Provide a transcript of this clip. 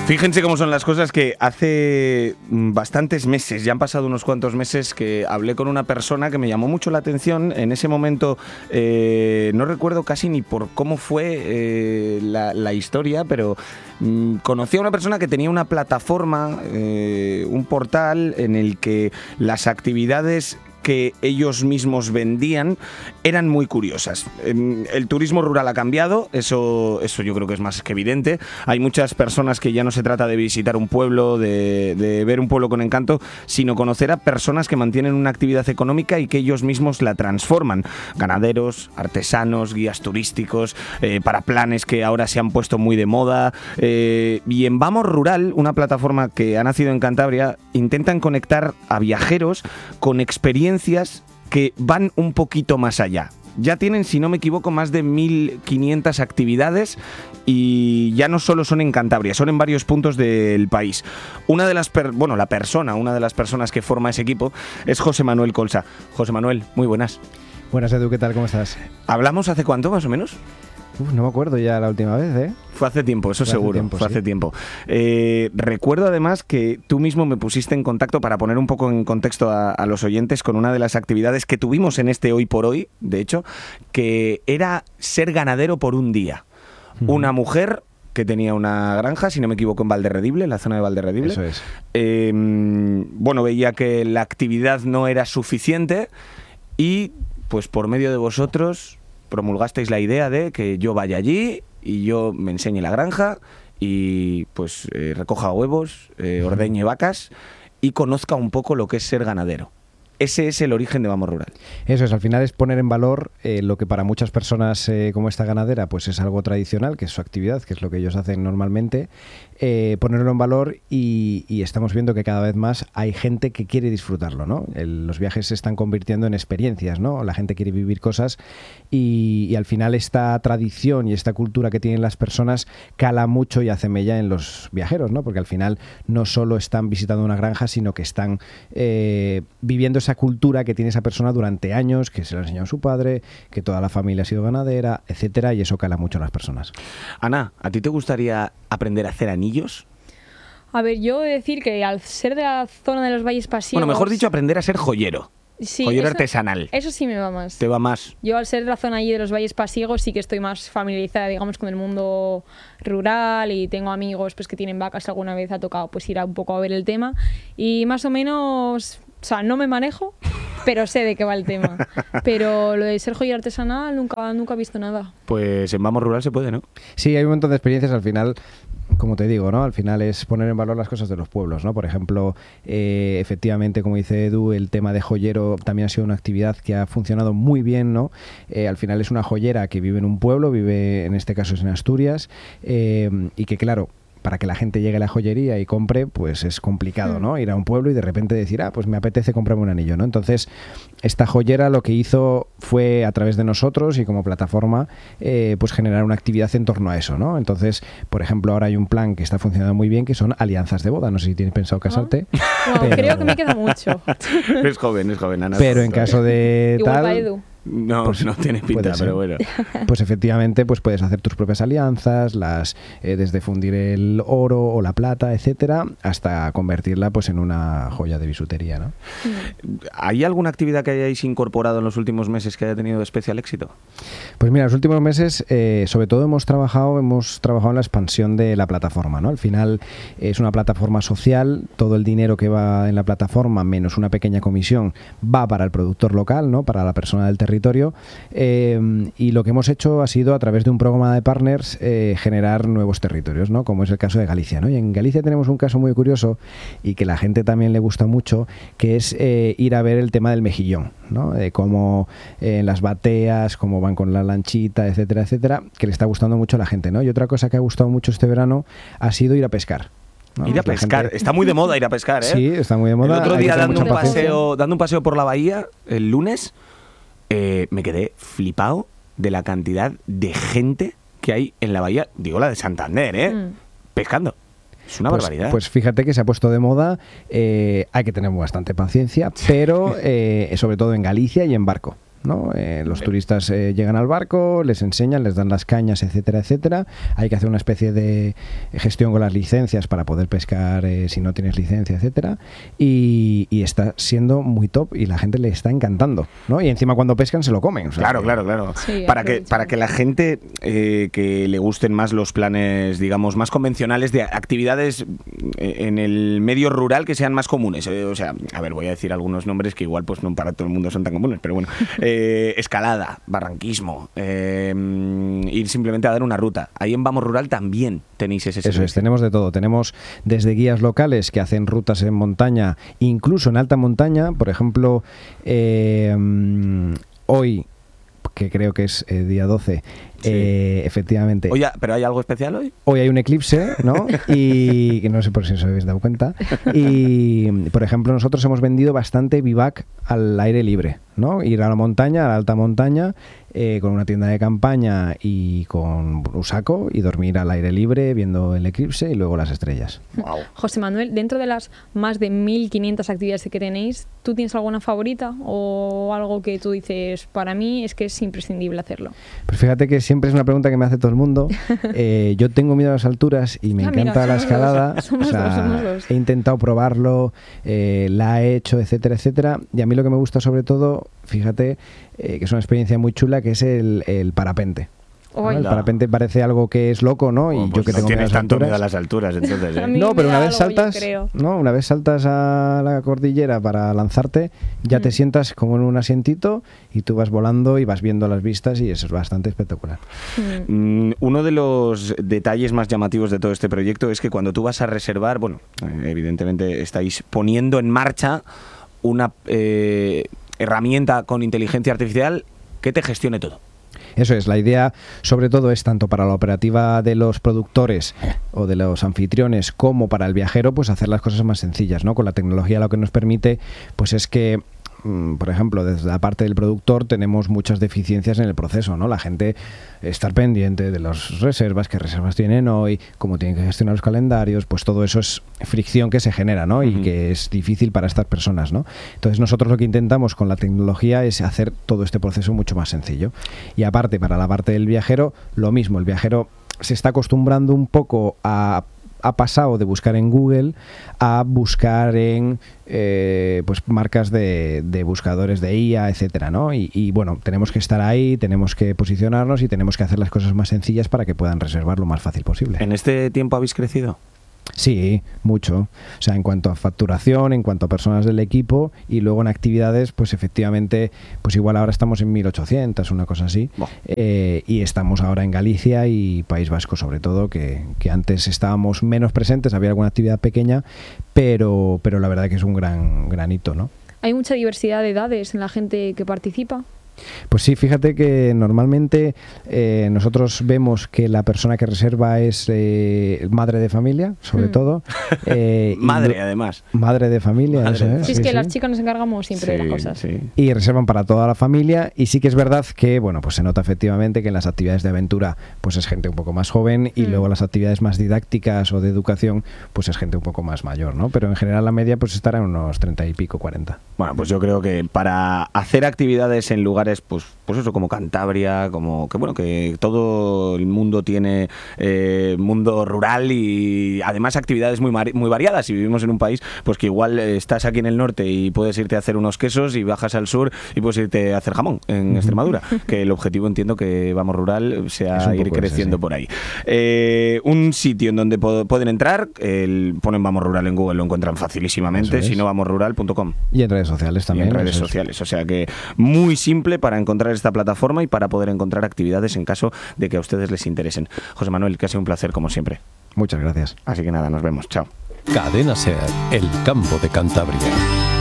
Fíjense cómo son las cosas, que hace bastantes meses, ya han pasado unos cuantos meses, que hablé con una persona que me llamó mucho la atención. En ese momento no recuerdo casi ni por cómo fue la historia, pero conocí a una persona que tenía una plataforma, un portal en el que las actividades que ellos mismos vendían eran muy curiosas. El turismo rural ha cambiado, eso yo creo que es más que evidente. Hay muchas personas que ya no se trata de visitar un pueblo, de ver un pueblo con encanto, sino conocer a personas que mantienen una actividad económica y que ellos mismos la transforman. Ganaderos, artesanos, guías turísticos, para planes que ahora se han puesto muy de moda. Y en Vamos Rural, una plataforma que ha nacido en Cantabria, intentan conectar a viajeros con experiencias que van un poquito más allá. Ya tienen, si no me equivoco, más de 1.500 actividades y ya no solo son en Cantabria, son en varios puntos del país. Una de las personas que forma ese equipo es José Manuel Colsa. José Manuel, muy buenas. Buenas, Edu, ¿qué tal? ¿Cómo estás? ¿Hablamos hace cuánto, más o menos? No me acuerdo ya la última vez, ¿eh? Fue hace tiempo, eso seguro, fue hace tiempo. Recuerdo además que tú mismo me pusiste en contacto, para poner un poco en contexto a los oyentes, con una de las actividades que tuvimos en este Hoy por Hoy, de hecho, que era ser ganadero por un día. Una mujer que tenía una granja, si no me equivoco, en Valderredible, en la zona de Valderredible. Eso es. Veía que la actividad no era suficiente y, pues por medio de vosotros, promulgasteis la idea de que yo vaya allí y yo me enseñe la granja y pues recoja huevos, ordeñe vacas y conozca un poco lo que es ser ganadero. Ese es el origen de Vamos Rural. Eso es, al final es poner en valor lo que para muchas personas como esta ganadera pues es algo tradicional, que es su actividad, que es lo que ellos hacen normalmente, ponerlo en valor y estamos viendo que cada vez más hay gente que quiere disfrutarlo, ¿no? Los viajes se están convirtiendo en experiencias, ¿no? La gente quiere vivir cosas y al final esta tradición y esta cultura que tienen las personas cala mucho y hace mella en los viajeros, ¿no? Porque al final no solo están visitando una granja, sino que están viviendo esa cultura que tiene esa persona durante años, que se lo ha enseñado su padre, que toda la familia ha sido ganadera, etcétera, y eso cala mucho a las personas. Ana, ¿a ti te gustaría aprender a hacer anillos? A ver, yo he de decir que al ser de la zona de los Valles Pasiegos... Bueno, mejor dicho, aprender a ser joyero. Sí, joyero eso, artesanal. Eso sí me va más. ¿Te va más? Yo, al ser de la zona allí de los Valles Pasiegos, sí que estoy más familiarizada, digamos, con el mundo rural y tengo amigos pues que tienen vacas. Alguna vez ha tocado pues ir un poco a ver el tema y más o menos... O sea, no me manejo, pero sé de qué va el tema. Pero lo de ser joyero artesanal nunca he visto nada. Pues en Vamos Rural se puede, ¿no? Sí, hay un montón de experiencias al final. Como te digo, ¿no? Al final es poner en valor las cosas de los pueblos, ¿no? Por ejemplo, efectivamente, como dice Edu, el tema de joyero también ha sido una actividad que ha funcionado muy bien, ¿no? Al final es una joyera que vive en un pueblo, vive, en este caso es en Asturias, y que, claro, para que la gente llegue a la joyería y compre, pues es complicado, ¿no? Ir a un pueblo y de repente decir, pues me apetece comprarme un anillo, ¿no? Entonces, esta joyera lo que hizo fue, a través de nosotros y como plataforma, pues generar una actividad en torno a eso, ¿no? Entonces, por ejemplo, ahora hay un plan que está funcionando muy bien, que son alianzas de boda. No sé si tienes pensado casarte. Pero... Creo que me queda mucho. Es joven, Ana. Pero en caso de igual tal... para Edu. No, pues no tiene pinta, pero bueno. Pues efectivamente, pues puedes hacer tus propias alianzas, desde fundir el oro o la plata, etcétera, hasta convertirla pues en una joya de bisutería, ¿no? ¿Hay alguna actividad que hayáis incorporado en los últimos meses que haya tenido especial éxito? Pues mira, en los últimos meses, sobre todo hemos trabajado en la expansión de la plataforma, ¿no? Al final es una plataforma social, todo el dinero que va en la plataforma, menos una pequeña comisión, va para el productor local, ¿no? Para la persona del territorio. Y lo que hemos hecho ha sido, a través de un programa de partners, generar nuevos territorios, ¿no? Como es el caso de Galicia, ¿no? Y en Galicia tenemos un caso muy curioso y que la gente también le gusta mucho, que es ir a ver el tema del mejillón, ¿no? De cómo en las bateas, cómo van con la lanchita, etcétera, etcétera, que le está gustando mucho a la gente, ¿no? Y otra cosa que ha gustado mucho este verano ha sido ir a pescar. ¿No? Ir a pescar, gente... está muy de moda ir a pescar, ¿eh? Sí, está muy de moda. El otro día dando un paseo por la bahía, el lunes, me quedé flipado de la cantidad de gente que hay en la bahía, digo la de Santander, pescando. Es una barbaridad. Pues fíjate que se ha puesto de moda, hay que tener bastante paciencia, pero sobre todo en Galicia y en barco. ¿no? Los turistas llegan al barco, les enseñan, les dan las cañas, etcétera, etcétera. Hay que hacer una especie de gestión con las licencias para poder pescar si no tienes licencia, etcétera. Y está siendo muy top y la gente le está encantando, ¿no? Y encima cuando pescan se lo comen. O sea, Claro. Sí, para que la gente que le gusten más los planes, digamos, más convencionales de actividades en el medio rural que sean más comunes. O sea, a ver, voy a decir algunos nombres que igual pues no para todo el mundo son tan comunes, pero bueno. Escalada, barranquismo, ir simplemente a dar una ruta. Ahí en Vamos Rural también tenéis ese servicio. Eso es, tenemos de todo. Tenemos desde guías locales que hacen rutas en montaña, incluso en alta montaña. Por ejemplo, hoy, que creo que es día 12, sí. Efectivamente. Oye, ¿pero hay algo especial hoy? Hoy hay un eclipse, ¿no? Y que no sé por si os habéis dado cuenta. Y, por ejemplo, nosotros hemos vendido bastante bivac al aire libre, ¿no? Ir a la montaña, a la alta montaña, con una tienda de campaña y con un saco y dormir al aire libre viendo el eclipse y luego las estrellas. Wow. José Manuel, dentro de las más de 1.500 actividades que tenéis, ¿tú tienes alguna favorita o algo que tú dices, para mí es que es imprescindible hacerlo? Pues fíjate que siempre es una pregunta que me hace todo el mundo. Yo tengo miedo a las alturas y me encanta la escalada. Somos dos. He intentado probarlo, la he hecho, etcétera, etcétera. Y a mí lo que me gusta sobre todo, fíjate, que es una experiencia muy chula, que es el parapente. ¿No? El parapente parece algo que es loco, ¿no? Y pues yo que tengo tienes tanto miedo a alturas. las alturas, entonces. No, pero una vez algo, saltas, ¿no? Una vez saltas a la cordillera para lanzarte, ya te sientas como en un asientito y tú vas volando y vas viendo las vistas y eso es bastante espectacular. Uno de los detalles más llamativos de todo este proyecto es que cuando tú vas a reservar, bueno, evidentemente estáis poniendo en marcha una herramienta con inteligencia artificial que te gestione todo. Eso es, la idea sobre todo es tanto para la operativa de los productores o de los anfitriones como para el viajero, pues hacer las cosas más sencillas, ¿no? Con la tecnología lo que nos permite pues es que, por ejemplo, desde la parte del productor tenemos muchas deficiencias en el proceso, ¿no? La gente estar pendiente de las reservas, qué reservas tienen hoy, cómo tienen que gestionar los calendarios, pues todo eso es fricción que se genera, ¿no? Y que es difícil para estas personas, ¿no? Entonces nosotros lo que intentamos con la tecnología es hacer todo este proceso mucho más sencillo. Y aparte, para la parte del viajero, lo mismo, el viajero se está acostumbrando un poco ha pasado de buscar en Google a buscar en pues marcas de buscadores de IA, etcétera, ¿no? Y bueno, tenemos que estar ahí, tenemos que posicionarnos y tenemos que hacer las cosas más sencillas para que puedan reservar lo más fácil posible. ¿En este tiempo habéis crecido? Sí, mucho. O sea, en cuanto a facturación, en cuanto a personas del equipo y luego en actividades, pues efectivamente, pues igual ahora estamos en 1.800, una cosa así. Y estamos ahora en Galicia y País Vasco sobre todo, que antes estábamos menos presentes, había alguna actividad pequeña, pero la verdad que es un gran hito, ¿no? ¿Hay mucha diversidad de edades en la gente que participa? Pues sí, fíjate que normalmente nosotros vemos que la persona que reserva es madre de familia, sobre todo. Madre, además. Madre de familia, Madre eso de es. Sí, es que las chicas nos encargamos siempre de las cosas. Sí. Y reservan para toda la familia y sí que es verdad que, bueno, pues se nota efectivamente que en las actividades de aventura pues es gente un poco más joven y luego las actividades más didácticas o de educación pues es gente un poco más mayor, ¿no? Pero en general la media pues estará en unos 30 y pico, 40. Bueno, pues yo creo que para hacer actividades en lugares pues eso, como Cantabria, como que bueno, que todo el mundo tiene mundo rural y además actividades muy variadas, y vivimos en un país pues que igual estás aquí en el norte y puedes irte a hacer unos quesos y bajas al sur y puedes irte a hacer jamón en Extremadura, que el objetivo entiendo que Vamos Rural sea ir creciendo ese, por ahí. Un sitio en donde pueden entrar, ponen Vamos Rural en Google, lo encuentran facilísimamente, si no vamosrural.com. Y en redes sociales también. Y en redes sociales, o sea que muy simple para encontrar esta plataforma y para poder encontrar actividades en caso de que a ustedes les interesen. José Manuel, que ha sido un placer como siempre. Muchas gracias. Así que nada, nos vemos. Chao. Cadena SER, el campo de Cantabria.